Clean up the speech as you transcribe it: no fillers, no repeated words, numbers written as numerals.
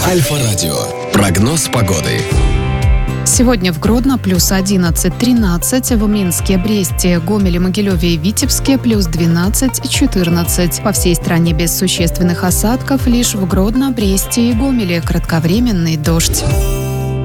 Альфа-радио. Прогноз погоды. Сегодня в Гродно плюс 11-13, в Минске, Бресте, Гомеле, Могилеве и Витебске плюс 12-14. По всей стране без существенных осадков, лишь в Гродно, Бресте и Гомеле кратковременный дождь.